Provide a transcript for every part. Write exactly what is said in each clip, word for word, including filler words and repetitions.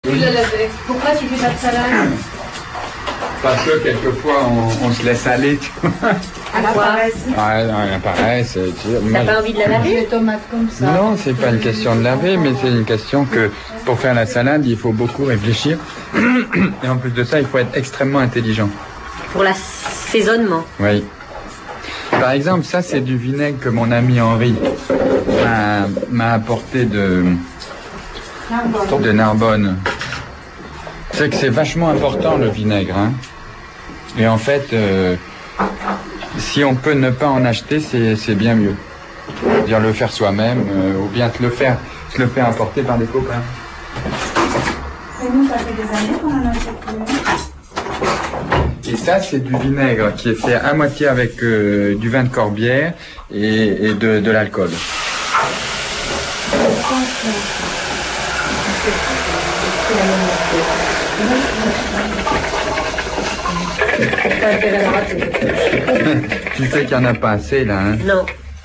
Pourquoi tu fais pas de salade? Parce que quelquefois on, on se laisse aller, tu vois. À la paresse. Ouais, non, la paresse. Tu T'as pas envie de la laver? Les tomates comme ça. Non, c'est pas une question de laver, mais c'est une question que pour faire la salade, il faut beaucoup réfléchir. Et en plus de ça, il faut être extrêmement intelligent. Pour l'assaisonnement. Oui. Par exemple, ça c'est du vinaigre que mon ami Henri m'a, m'a apporté de, de Narbonne. C'est que c'est vachement important le vinaigre, hein. Et en fait, euh, si on peut ne pas en acheter, c'est, c'est bien mieux. C'est-à-dire le faire soi-même, euh, ou bien te le faire, te le faire apporter par des copains. Et nous, ça fait des années qu'on en achète plus. Et ça, c'est du vinaigre qui est fait à moitié avec euh, du vin de Corbière et, et de, de l'alcool. Tu sais qu'il n'y en a pas assez là, hein? Non.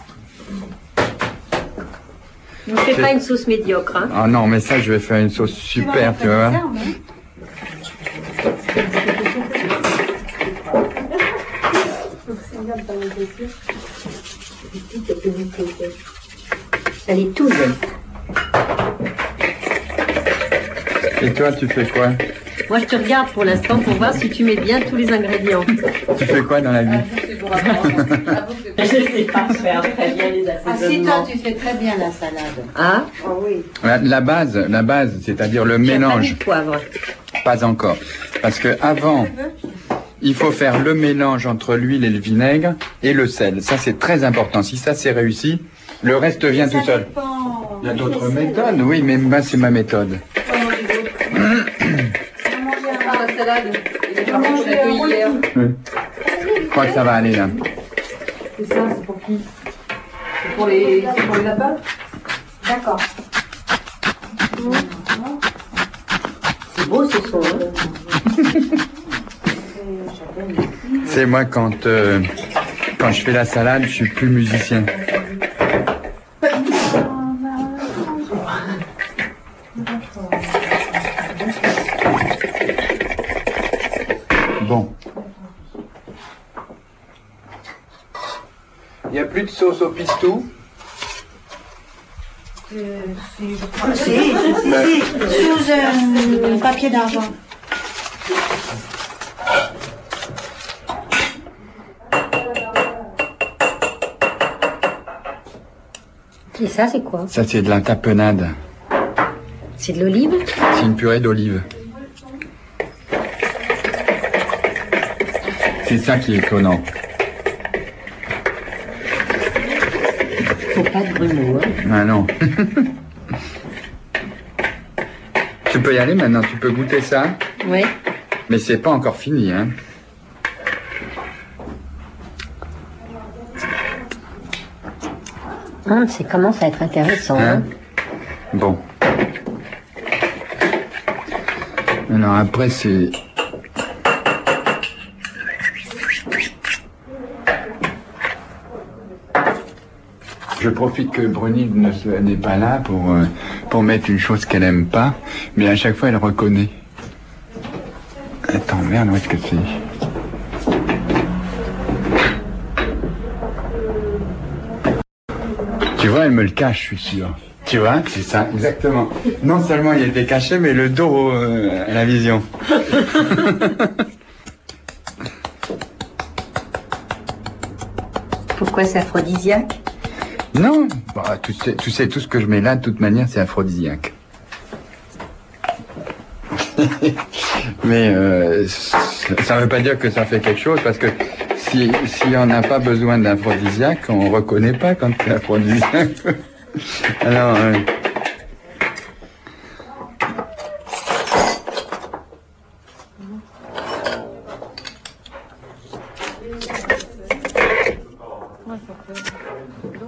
Ne fais pas une sauce médiocre, hein? Ah non, mais ça, je vais faire une sauce super, tu vois. Elle est toute jeune. Et toi, tu fais quoi? Moi, je te regarde pour l'instant pour voir si tu mets bien tous les ingrédients. Tu fais quoi dans la vie? Je ne sais pas faire très bien les Ah si, toi, tu fais très bien la salade. Ah? Oh oui. La, la base, la base, c'est-à-dire le J'ai pas mis mélange. de poivre. Pas encore. Parce que avant, il faut faire le mélange entre l'huile et le vinaigre et le sel. Ça, c'est très important. Si ça, c'est réussi, le reste vient tout seul. Dépend. Il y a d'autres méthodes, oui, mais moi, c'est ma méthode. La salade. Oui. Je crois que ça va aller, là. Et ça, c'est pour qui? C'est pour les, pour les lapins? D'accord. C'est beau ce son, hein? C'est moi, quand, euh, quand je fais la salade, je suis plus musicien. Bon. Il n'y a plus de sauce au pistou? Si, si, si, si. Sous un papier d'argent. Et ça, c'est quoi? Ça, c'est de la tapenade. C'est de l'olive? C'est une purée d'olive. C'est ça qui est étonnant. Faut pas de grumeaux, hein? Ah non. Tu peux y aller maintenant, tu peux goûter ça. Oui. Mais c'est pas encore fini, hein. Hum, ça commence à être intéressant, hein? Hein? Bon. Alors après, c'est... Je profite que Brunilde ne se- n'est pas là pour, euh, pour mettre une chose qu'elle aime pas, mais à chaque fois elle reconnaît. Attends, merde, où est-ce que c'est? Tu vois, elle me le cache, je suis sûr. Tu vois, c'est ça, exactement. Non seulement il était caché, mais le dos euh, à la vision. Pourquoi c'est aphrodisiaque? Non, bah, tu sais, tu sais, tout ce que je mets là, de toute manière, c'est aphrodisiaque. Mais euh, ça ne veut pas dire que ça fait quelque chose, parce que si, si on n'a pas besoin d'aphrodisiaque, on ne reconnaît pas quand c'est aphrodisiaque. Alors, euh,